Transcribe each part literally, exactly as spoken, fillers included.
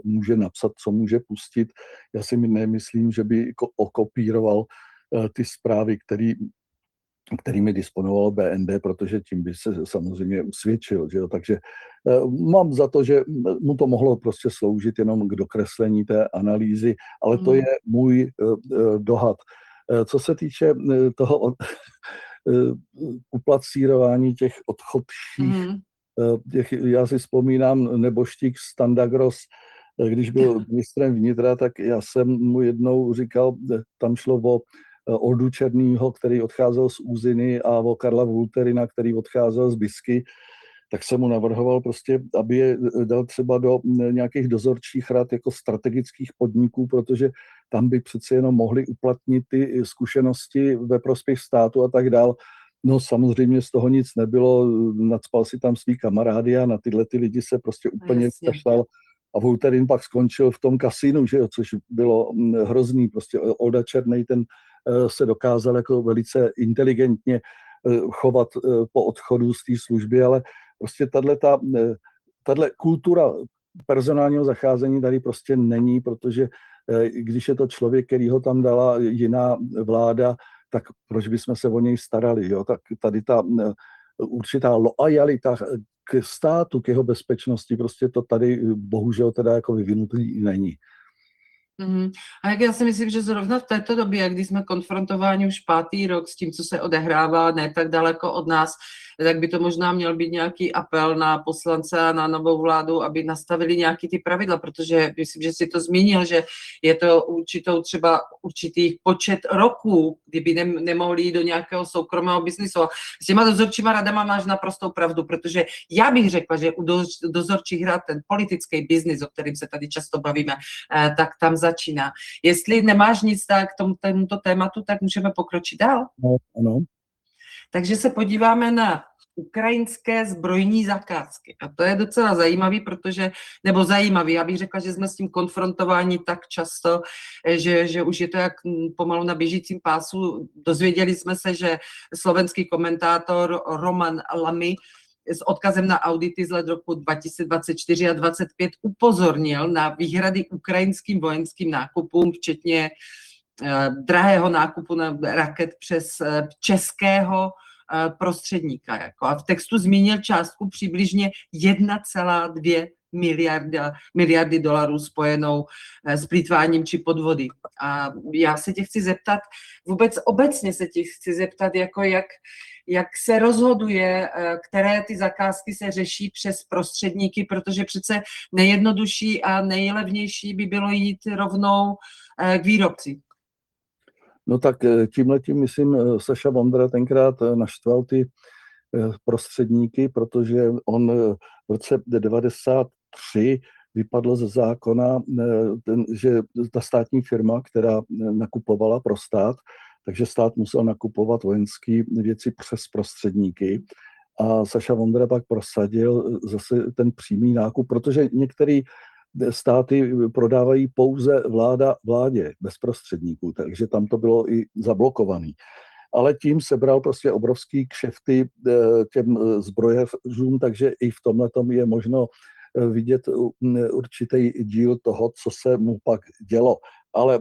může napsat, co může pustit. Já si nemyslím, že by okopíroval ty zprávy, který, kterými disponovalo bé en dé, protože tím by se samozřejmě usvědčil. Že jo? Takže mám za to, že mu to mohlo prostě sloužit jenom k dokreslení té analýzy, ale to je můj dohad. Co se týče toho uplacírování těch odchodších, mm. těch, já si vzpomínám, neboštík Standagros, když byl ministrem vnitra, tak já jsem mu jednou říkal, tam šlo o Oldu Černýho, který odcházel z Úziny, a o Karla Vulterina, který odcházel z Bisky, tak jsem mu navrhoval prostě, aby je dal třeba do nějakých dozorčích rad jako strategických podniků, protože tam by přece jenom mohli uplatnit ty zkušenosti ve prospěch státu a tak dál. No samozřejmě z toho nic nebylo, nacpal si tam svý kamarády a na tyhle ty lidi se prostě úplně kašlal. A Vulterin pak skončil v tom kasínu, že jo, což bylo hrozný. Prostě Olda Černej, ten se dokázal jako velice inteligentně chovat po odchodu z té služby, ale prostě tato kultura personálního zacházení tady prostě není, protože když je to člověk, který ho tam dala jiná vláda, tak proč bychom se o něj starali, jo? Tak tady ta určitá loajalita k státu, k jeho bezpečnosti, prostě to tady bohužel teda jako vyvinutý není. Mm. A jak já si myslím, že zrovna v této době, kdy jsme konfrontováni už pátý rok s tím, co se odehrává ne tak daleko od nás, tak by to možná měl být nějaký apel na poslance a na novou vládu, aby nastavili nějaký ty pravidla, protože myslím, že si to zmínil, že je to určitou třeba určitý počet roků, kdyby ne, nemohli jít do nějakého soukromého biznisu. A s těma dozorčíma radama máš naprostou pravdu, protože já bych řekla, že u do, dozorčích rad ten politický biznis, o kterým se tady často bavíme, eh, tak tam začíná. Jestli nemáš nic tak k tomu, tomuto tématu, tak můžeme pokročit dál. No, ano. Takže se podíváme na ukrajinské zbrojní zakázky. A to je docela zajímavý, protože, nebo zajímavý, já bych řekla, že jsme s tím konfrontováni tak často, že, že už je to jak pomalu na běžícím pásu. Dozvěděli jsme se, že slovenský komentátor Roman Lamy s odkazem na audity z let roku dva tisíce dvacet čtyři a dvacet pět upozornil na výhrady ukrajinským vojenským nákupům, včetně eh, drahého nákupu na raket přes eh, českého prostředníka. Jako. A v textu zmínil částku přibližně jedna celá dvě miliarda, miliardy dolarů spojenou s plýtváním či podvody. A já se tě chci zeptat, vůbec obecně se tě chci zeptat, jako jak, jak se rozhoduje, které ty zakázky se řeší přes prostředníky, protože přece nejjednodušší a nejlevnější by bylo jít rovnou k výrobci. No tak tímhletím, myslím, Saša Vondra tenkrát naštval ty prostředníky, protože on v roce devadesát tři vypadlo ze zákona, ten, že ta státní firma, která nakupovala pro stát, takže stát musel nakupovat vojenské věci přes prostředníky. A Saša Vondra pak prosadil zase ten přímý nákup, protože některý státy prodávají pouze vláda vládě, bez prostředníků, takže tam to bylo i zablokovaný. Ale tím sebral prostě obrovský kšefty těm zbrojařům, takže i v tomhletom je možno vidět určitý díl toho, co se mu pak dělo. Ale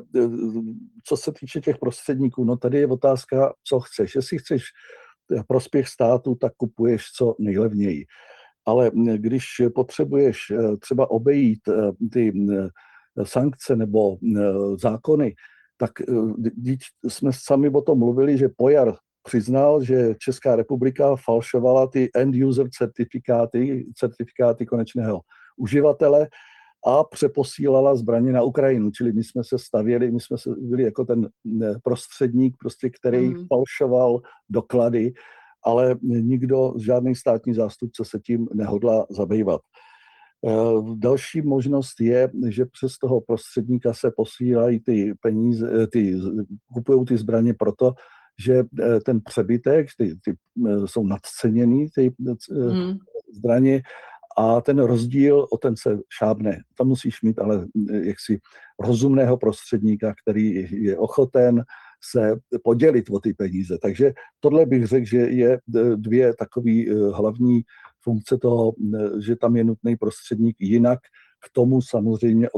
co se týče těch prostředníků, no tady je otázka, co chceš. Jestli chceš prospěch státu, tak kupuješ co nejlevněji. Ale když potřebuješ třeba obejít ty sankce nebo zákony, tak jsme sami o tom mluvili, že Pojar přiznal, že Česká republika falšovala ty end-user certifikáty, certifikáty konečného uživatele a přeposílala zbraně na Ukrajinu. Čili my jsme se stavěli, my jsme se byli jako ten prostředník, prostě, který mm. falšoval doklady, ale nikdo, žádný státní zástupce se tím nehodlá zabývat. Další možnost je, že přes toho prostředníka se posílají ty peníze, ty, kupují ty zbraně proto, že ten přebytek, ty, ty jsou nadceněný, ty hmm. zbraně, a ten rozdíl, o ten se šábne. Tam musíš mít ale jaksi rozumného prostředníka, který je ochoten se podělit o ty peníze. Takže tohle bych řekl, že je dvě takové hlavní funkce toho, že tam je nutný prostředník, jinak k tomu samozřejmě